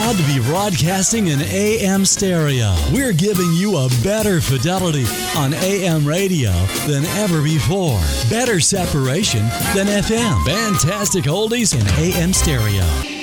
proud to be broadcasting in AM stereo. We're giving you a better fidelity on AM radio than ever before. Better separation than FM. Fantastic oldies in AM stereo.